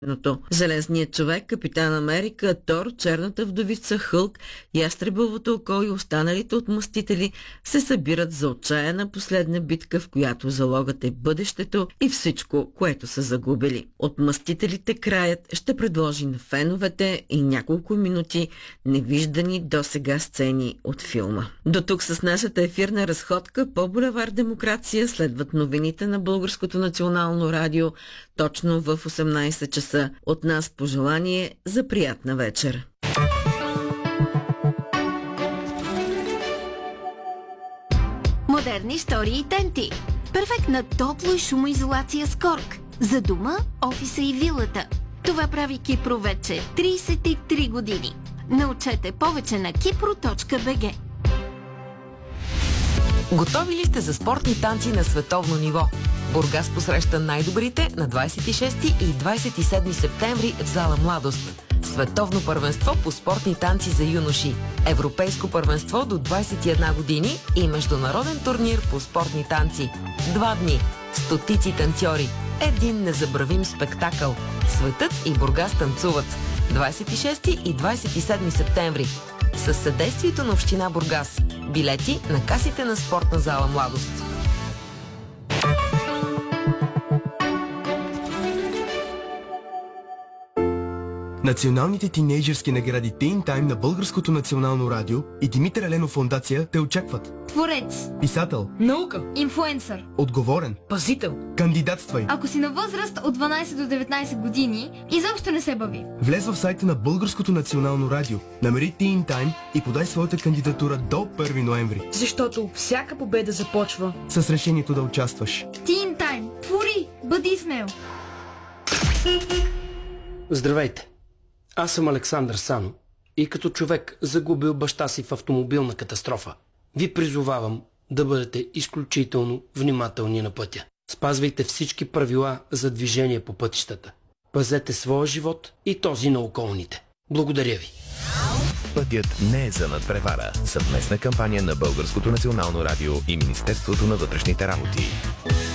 Железният човек, Капитан Америка, Тор, Черната вдовица, Хълк, Ястребовото око и останалите отмъстители се събират за отчаяна последна битка, в която залогът е бъдещето и всичко, което са загубили. Отмъстителите краят ще предложи на феновете и няколко минути невиждани досега сцени от филма. До тук с нашата ефирна разходка по булевард Демокрация следват новините на Българското национално радио точно в 18 часа. От нас пожелание за приятна вечер. Модерни стори и тенти. Перфектна топло и шумоизолация с корк. За дома, офиса и вилата. Това прави Кипро вече 33 години. Научете повече на kipro.bg. Готови ли сте за спортни танци на световно ниво? Бургас посреща най-добрите на 26 и 27 септември в зала Младост. Световно първенство по спортни танци за юноши, европейско първенство до 21 години и международен турнир по спортни танци. 2 дни, стотици танцори, един незабравим спектакъл. Светът и Бургас танцуват. 26 и 27 септември. Със съдействието на община Бургас. Билети на касите на спортна зала Младост. Националните тинейджърски награди Teen Time на Българското национално радио и Димитър Еленов фондация те очакват. Творец, писател, наука, инфлуенсър, отговорен, пазител. Кандидатствай. Ако си на възраст от 12 до 19 години, изобщо не се бави. Влез в сайта на Българското национално радио, намери Teen Time и подай своята кандидатура до 1 ноември. Защото всяка победа започва с решението да участваш. Teen Time. Твори! Бъди смел! Здравейте! Аз съм Александър Сано и като човек загубил баща си в автомобилна катастрофа, ви призовавам да бъдете изключително внимателни на пътя. Спазвайте всички правила за движение по пътищата. Пазете своя живот и този на околните. Благодаря ви. Пътят не е за надпревара. Съвместна кампания на Българското национално радио и Министерството на вътрешните работи.